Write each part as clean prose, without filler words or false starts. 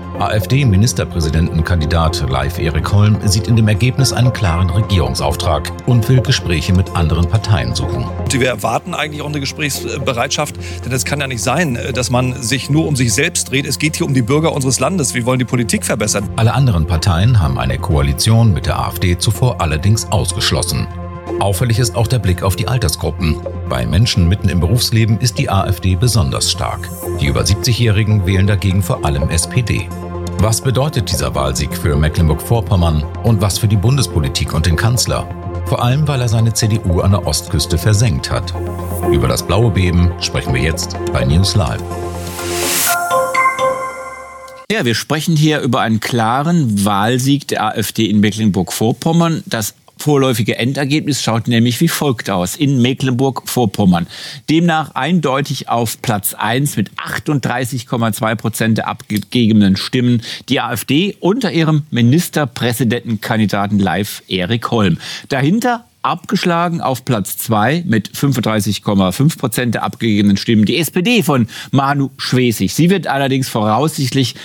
AfD-Ministerpräsidentenkandidat Leif Erik Holm sieht in dem Ergebnis einen klaren Regierungsauftrag und will Gespräche mit anderen Parteien suchen. Wir erwarten eigentlich auch eine Gesprächsbereitschaft, denn es kann ja nicht sein, dass man sich nur um sich selbst dreht. Es geht hier um die Bürger unseres Landes. Wir wollen die Politik verbessern. Alle anderen Parteien haben eine Koalition mit der AfD zuvor allerdings ausgeschlossen. Auffällig ist auch der Blick auf die Altersgruppen. Bei Menschen mitten im Berufsleben ist die AfD besonders stark. Die über 70-Jährigen wählen dagegen vor allem SPD. Was bedeutet dieser Wahlsieg für Mecklenburg-Vorpommern und was für die Bundespolitik und den Kanzler? Vor allem, weil er seine CDU an der Ostküste versenkt hat. Über das blaue Beben sprechen wir jetzt bei News Live. Ja, wir sprechen hier über einen klaren Wahlsieg der AfD in Mecklenburg-Vorpommern. Das vorläufige Endergebnis schaut nämlich wie folgt aus in Mecklenburg-Vorpommern. Demnach eindeutig auf Platz 1 mit 38,2% der abgegebenen Stimmen die AfD unter ihrem Ministerpräsidentenkandidaten Leif Erik Holm. Dahinter abgeschlagen auf Platz 2 mit 35,5% der abgegebenen Stimmen die SPD von Malu Schwesig. Sie wird allerdings voraussichtlich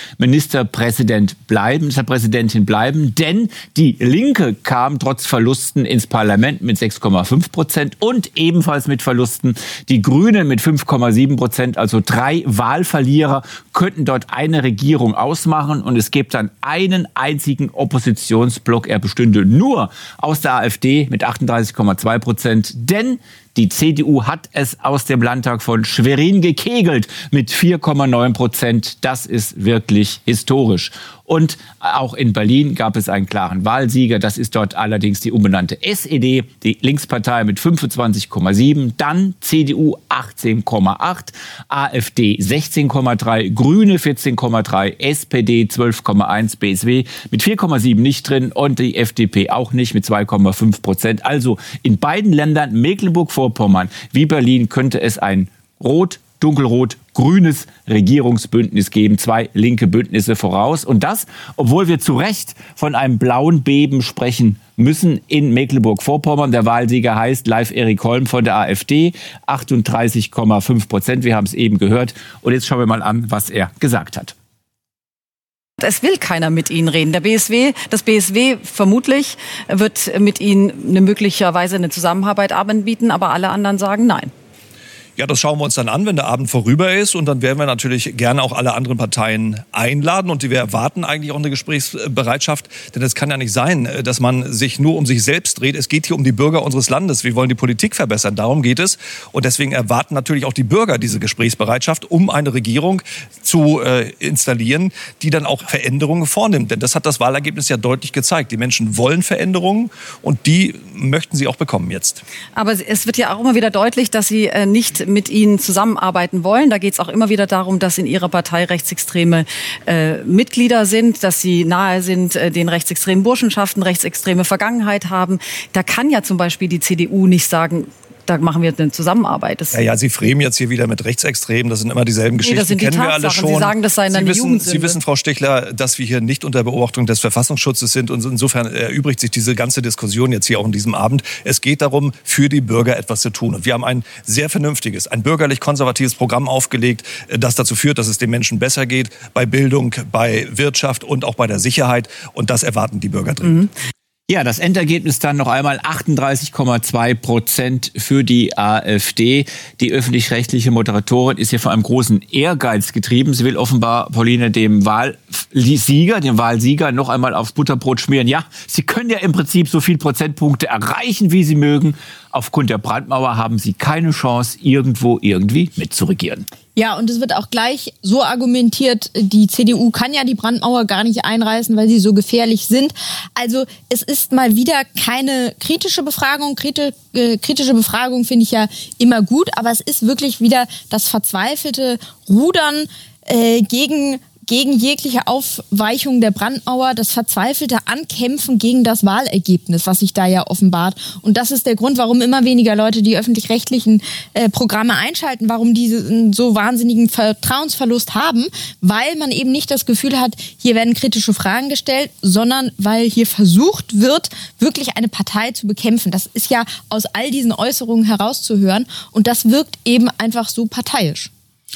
Ministerpräsidentin bleiben, denn die Linke kam trotz Verlusten ins Parlament mit 6,5% und ebenfalls mit Verlusten die Grünen mit 5,7%. Also 3 Wahlverlierer könnten dort eine Regierung ausmachen und es gibt dann einen einzigen Oppositionsblock. Er bestünde nur aus der AfD mit 38,2%, denn die CDU hat es aus dem Landtag von Schwerin gekegelt mit 4,9%. Das ist wirklich historisch. Und auch in Berlin gab es einen klaren Wahlsieger. Das ist dort allerdings die umbenannte SED, die Linkspartei mit 25,7, dann CDU 18,8, AfD 16,3, Grüne 14,3, SPD 12,1, BSW mit 4,7 nicht drin und die FDP auch nicht mit 2,5%. Also in beiden Ländern, Mecklenburg-Vorpommern wie Berlin, könnte es ein dunkelrot-grünes Regierungsbündnis geben, 2 linke Bündnisse voraus. Und das, obwohl wir zu Recht von einem blauen Beben sprechen müssen in Mecklenburg-Vorpommern. Der Wahlsieger heißt Leif Erik Holm von der AfD, 38,5%. Wir haben es eben gehört. Und jetzt schauen wir mal an, was er gesagt hat. Es will keiner mit Ihnen reden. Das BSW vermutlich wird mit Ihnen möglicherweise eine Zusammenarbeit anbieten, aber alle anderen sagen nein. Ja, das schauen wir uns dann an, wenn der Abend vorüber ist. Und dann werden wir natürlich gerne auch alle anderen Parteien einladen. Und wir erwarten eigentlich auch eine Gesprächsbereitschaft. Denn es kann ja nicht sein, dass man sich nur um sich selbst dreht. Es geht hier um die Bürger unseres Landes. Wir wollen die Politik verbessern. Darum geht es. Und deswegen erwarten natürlich auch die Bürger diese Gesprächsbereitschaft, um eine Regierung zu installieren, die dann auch Veränderungen vornimmt. Denn das hat das Wahlergebnis ja deutlich gezeigt. Die Menschen wollen Veränderungen und die möchten sie auch bekommen jetzt. Aber es wird ja auch immer wieder deutlich, dass Sie nicht mit Ihnen zusammenarbeiten wollen. Da geht es auch immer wieder darum, dass in Ihrer Partei rechtsextreme Mitglieder sind, dass Sie nahe sind den rechtsextremen Burschenschaften, rechtsextreme Vergangenheit haben. Da kann ja zum Beispiel die CDU nicht sagen, da machen wir eine Zusammenarbeit. Ja, Sie fremen jetzt hier wieder mit Rechtsextremen. Das sind immer dieselben Geschichten. Das sind die kennen wir alle schon. Sie sagen, das sei eine Jugendsünde. Sie wissen, Frau Stichler, dass wir hier nicht unter Beobachtung des Verfassungsschutzes sind. Und insofern erübrigt sich diese ganze Diskussion jetzt hier auch in diesem Abend. Es geht darum, für die Bürger etwas zu tun. Und wir haben ein sehr vernünftiges, ein bürgerlich-konservatives Programm aufgelegt, das dazu führt, dass es den Menschen besser geht. Bei Bildung, bei Wirtschaft und auch bei der Sicherheit. Und das erwarten die Bürger dringend. Ja, das Endergebnis dann noch einmal 38,2% für die AfD. Die öffentlich-rechtliche Moderatorin ist hier von einem großen Ehrgeiz getrieben. Sie will offenbar, Pauline, dem Wahlsieger noch einmal aufs Butterbrot schmieren. Ja, Sie können ja im Prinzip so viel Prozentpunkte erreichen, wie Sie mögen. Aufgrund der Brandmauer haben Sie keine Chance, irgendwie mitzuregieren. Ja, und es wird auch gleich so argumentiert, die CDU kann ja die Brandmauer gar nicht einreißen, weil sie so gefährlich sind. Also es ist mal wieder keine kritische Befragung. Kritische Befragung finde ich ja immer gut, aber es ist wirklich wieder das verzweifelte Rudern gegen jegliche Aufweichung der Brandmauer, das verzweifelte Ankämpfen gegen das Wahlergebnis, was sich da ja offenbart. Und das ist der Grund, warum immer weniger Leute die öffentlich-rechtlichen Programme einschalten, warum diese so wahnsinnigen Vertrauensverlust haben, weil man eben nicht das Gefühl hat, hier werden kritische Fragen gestellt, sondern weil hier versucht wird, wirklich eine Partei zu bekämpfen. Das ist ja aus all diesen Äußerungen herauszuhören und das wirkt eben einfach so parteiisch.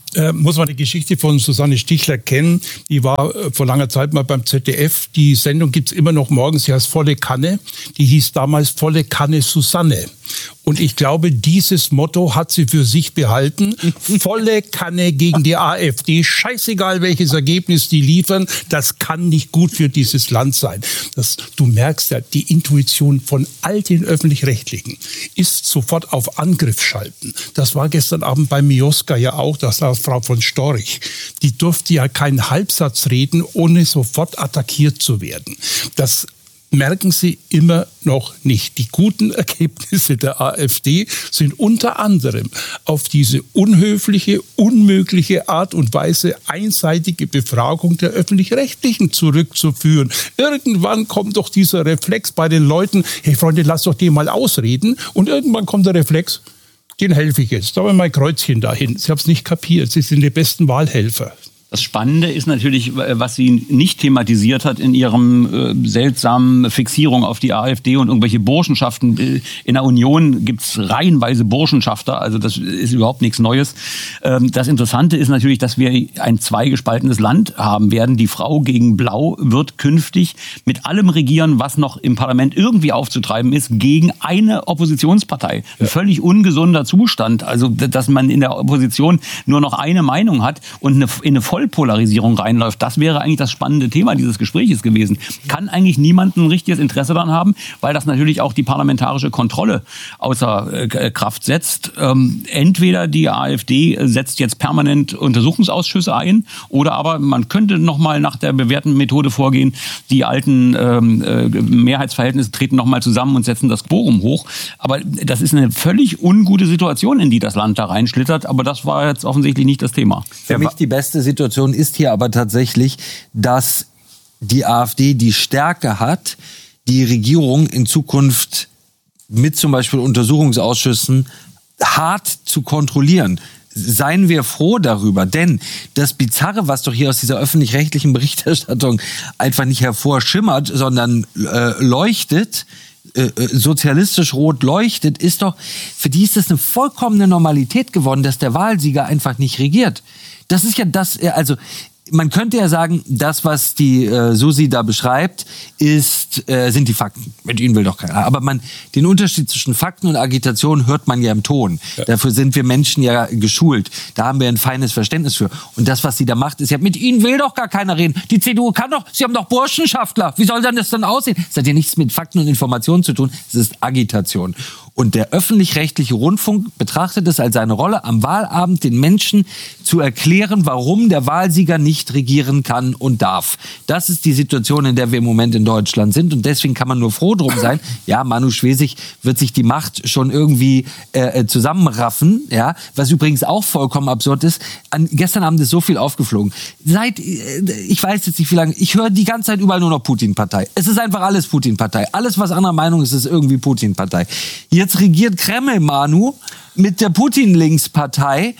muss man die Geschichte von Susanne Stichler kennen. Die war vor langer Zeit mal beim ZDF. Die Sendung gibt's immer noch morgens. Sie heißt Volle Kanne. Die hieß damals Volle Kanne Susanne. Und ich glaube, dieses Motto hat sie für sich behalten. Volle Kanne gegen die AfD. Scheißegal, welches Ergebnis die liefern. Das kann nicht gut für dieses Land sein. Du merkst ja, die Intuition von all den Öffentlich-Rechtlichen ist sofort auf Angriff schalten. Das war gestern Abend bei Mioska ja auch. Das war Frau von Storch. Die durfte ja keinen Halbsatz reden, ohne sofort attackiert zu werden. Das merken Sie immer noch nicht. Die guten Ergebnisse der AfD sind unter anderem auf diese unhöfliche, unmögliche Art und Weise einseitige Befragung der Öffentlich-Rechtlichen zurückzuführen. Irgendwann kommt doch dieser Reflex bei den Leuten, hey Freunde, lasst doch den mal ausreden. Und irgendwann kommt der Reflex, den helfe ich jetzt. Da habe ich mein Kreuzchen dahin. Sie haben es nicht kapiert. Sie sind die besten Wahlhelfer. Das Spannende ist natürlich, was sie nicht thematisiert hat in ihrem seltsamen Fixierung auf die AfD und irgendwelche Burschenschaften. In der Union gibt's reihenweise Burschenschafter, also das ist überhaupt nichts Neues. Das Interessante ist natürlich, dass wir ein zweigespaltenes Land haben werden. Die Frau gegen Blau wird künftig mit allem regieren, was noch im Parlament irgendwie aufzutreiben ist, gegen eine Oppositionspartei. Ein völlig ungesunder Zustand. Also, dass man in der Opposition nur noch eine Meinung hat und in eine Vollpolarisierung reinläuft. Das wäre eigentlich das spannende Thema dieses Gespräches gewesen. Kann eigentlich niemand ein richtiges Interesse daran haben, weil das natürlich auch die parlamentarische Kontrolle außer Kraft setzt. Entweder die AfD setzt jetzt permanent Untersuchungsausschüsse ein oder aber man könnte nochmal nach der bewährten Methode vorgehen, die alten Mehrheitsverhältnisse treten nochmal zusammen und setzen das Quorum hoch. Aber das ist eine völlig ungute Situation, in die das Land da reinschlittert. Aber das war jetzt offensichtlich nicht das Thema. Für mich die beste Situation ist hier aber tatsächlich, dass die AfD die Stärke hat, die Regierung in Zukunft mit zum Beispiel Untersuchungsausschüssen hart zu kontrollieren. Seien wir froh darüber, denn das Bizarre, was doch hier aus dieser öffentlich-rechtlichen Berichterstattung einfach nicht hervorschimmert, sondern leuchtet, sozialistisch rot leuchtet, ist doch, für die ist das eine vollkommene Normalität geworden, dass der Wahlsieger einfach nicht regiert. Das ist ja das, also man könnte ja sagen, das, was die Susi da beschreibt, sind die Fakten. Mit ihnen will doch keiner. Aber den Unterschied zwischen Fakten und Agitation hört man ja im Ton. Ja. Dafür sind wir Menschen ja geschult. Da haben wir ein feines Verständnis für. Und das, was sie da macht, ist ja, mit ihnen will doch gar keiner reden. Die CDU kann doch, sie haben doch Burschenschaftler. Wie soll denn das dann aussehen? Das hat ja nichts mit Fakten und Informationen zu tun. Es ist Agitation. Und der öffentlich-rechtliche Rundfunk betrachtet es als seine Rolle, am Wahlabend den Menschen zu erklären, warum der Wahlsieger nicht regieren kann und darf. Das ist die Situation, in der wir im Moment in Deutschland sind. Und deswegen kann man nur froh drum sein. Ja, Manu Schwesig wird sich die Macht schon irgendwie zusammenraffen. Ja, was übrigens auch vollkommen absurd ist. Gestern Abend ist so viel aufgeflogen. Ich weiß jetzt nicht wie lange, ich höre die ganze Zeit überall nur noch Putin-Partei. Es ist einfach alles Putin-Partei. Alles, was anderer Meinung ist, ist irgendwie Putin-Partei. Jetzt regiert Kreml, Manu, mit der Putin-Linkspartei.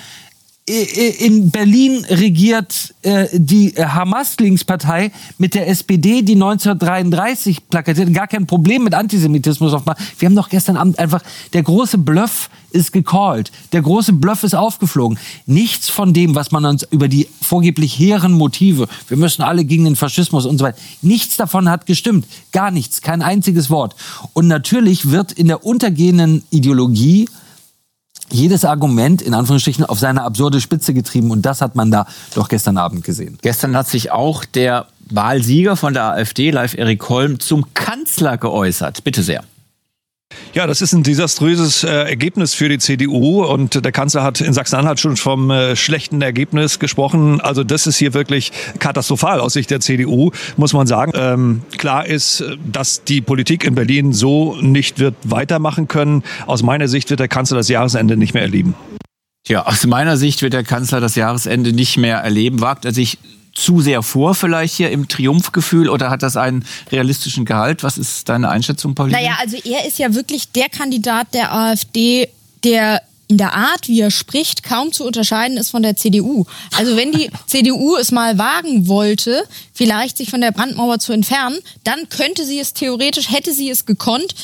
In Berlin regiert die Hamas-Linkspartei mit der SPD, die 1933 plakatiert. Gar kein Problem mit Antisemitismus. Wir haben doch gestern Abend einfach, der große Bluff ist gecallt. Der große Bluff ist aufgeflogen. Nichts von dem, was man uns über die vorgeblich hehren Motive, wir müssen alle gegen den Faschismus und so weiter, nichts davon hat gestimmt. Gar nichts, kein einziges Wort. Und natürlich wird in der untergehenden Ideologie jedes Argument, in Anführungsstrichen, auf seine absurde Spitze getrieben. Und das hat man da doch gestern Abend gesehen. Gestern hat sich auch der Wahlsieger von der AfD, Leif Erik Holm, zum Kanzler geäußert. Bitte sehr. Ja, das ist ein desaströses Ergebnis für die CDU und der Kanzler hat in Sachsen-Anhalt schon vom schlechten Ergebnis gesprochen. Also das ist hier wirklich katastrophal aus Sicht der CDU, muss man sagen. Klar ist, dass die Politik in Berlin so nicht wird weitermachen können. Aus meiner Sicht wird der Kanzler das Jahresende nicht mehr erleben. Ja, aus meiner Sicht wird der Kanzler das Jahresende nicht mehr erleben. Wagt er sich zu sehr vor vielleicht hier im Triumphgefühl oder hat das einen realistischen Gehalt? Was ist deine Einschätzung, Pauline? Naja, also er ist ja wirklich der Kandidat der AfD, der in der Art, wie er spricht, kaum zu unterscheiden ist von der CDU. Also wenn die CDU es mal wagen wollte, vielleicht sich von der Brandmauer zu entfernen, dann könnte sie es theoretisch, hätte sie es gekonnt,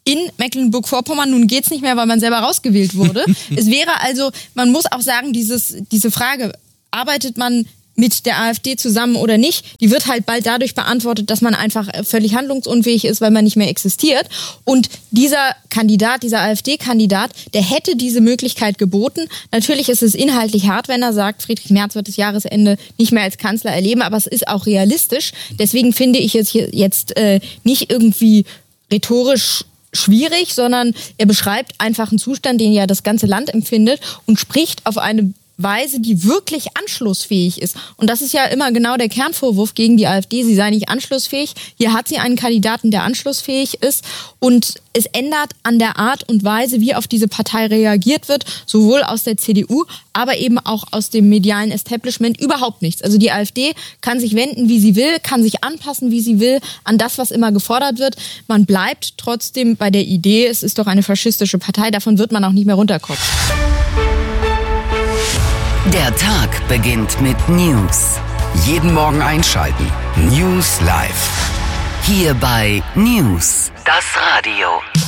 in Mecklenburg-Vorpommern. Nun geht's nicht mehr, weil man selber rausgewählt wurde. Es wäre also, man muss auch sagen, diese Frage, arbeitet man mit der AfD zusammen oder nicht, die wird halt bald dadurch beantwortet, dass man einfach völlig handlungsunfähig ist, weil man nicht mehr existiert. Und dieser Kandidat, dieser AfD-Kandidat, der hätte diese Möglichkeit geboten. Natürlich ist es inhaltlich hart, wenn er sagt, Friedrich Merz wird das Jahresende nicht mehr als Kanzler erleben, aber es ist auch realistisch. Deswegen finde ich es jetzt nicht irgendwie rhetorisch schwierig, sondern er beschreibt einfach einen Zustand, den ja das ganze Land empfindet und spricht auf eine Weise, die wirklich anschlussfähig ist. Und das ist ja immer genau der Kernvorwurf gegen die AfD, sie sei nicht anschlussfähig. Hier hat sie einen Kandidaten, der anschlussfähig ist. Und es ändert an der Art und Weise, wie auf diese Partei reagiert wird, sowohl aus der CDU, aber eben auch aus dem medialen Establishment überhaupt nichts. Also die AfD kann sich wenden, wie sie will, kann sich anpassen, wie sie will, an das, was immer gefordert wird. Man bleibt trotzdem bei der Idee, es ist doch eine faschistische Partei, davon wird man auch nicht mehr runterkommen. Der Tag beginnt mit News. Jeden Morgen einschalten. News Live. Hier bei News, das Radio.